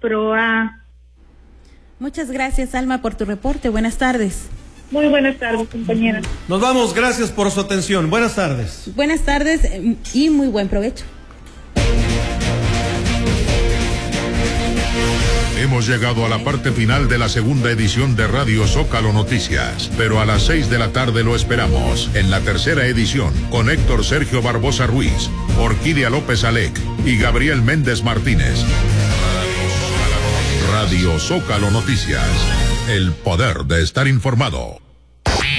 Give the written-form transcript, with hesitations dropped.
PROA. Muchas gracias, Alma, por tu reporte. Buenas tardes. Muy buenas tardes, compañera. Nos vamos, gracias por su atención. Buenas tardes. Buenas tardes y muy buen provecho. Hemos llegado a la parte final de la segunda edición de Radio Zócalo Noticias, pero a las 6 de la tarde lo esperamos en la tercera edición con Héctor Sergio Barbosa Ruiz, Orquídea López Alec y Gabriel Méndez Martínez. Radio Zócalo Noticias, el poder de estar informado.